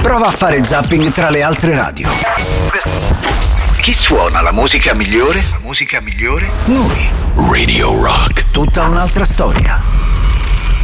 Prova a fare zapping tra le altre radio. Chi suona la musica migliore? La musica migliore? Noi. Radio Rock. Tutta un'altra storia.